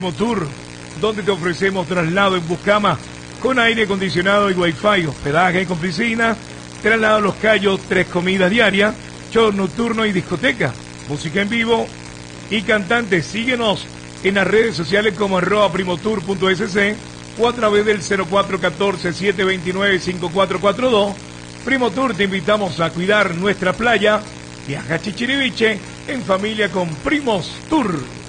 Tour, donde te ofrecemos traslado en Buscama con aire acondicionado y wifi, hospedaje con piscina, traslado a Los Cayos, 3 comidas diarias, show nocturno y discoteca, música en vivo y cantantes. Síguenos en las redes sociales como @primotour.sc o a través del 0414-729-5442. Primo Tour, te invitamos a cuidar nuestra playa. Viaja a Chichiriviche en familia con Primos Tour.